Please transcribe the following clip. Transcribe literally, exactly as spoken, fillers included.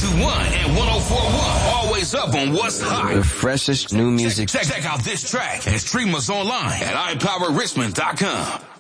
two one and one oh four one. Always up on what's hot. The freshest new music. Check, check, check out this track and stream us online at i power richmond dot com.